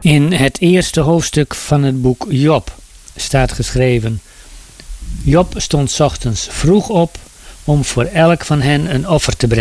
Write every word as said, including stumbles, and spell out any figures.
In het eerste hoofdstuk van het boek Job staat geschreven: Job stond 's ochtends vroeg op om voor elk van hen een offer te brengen.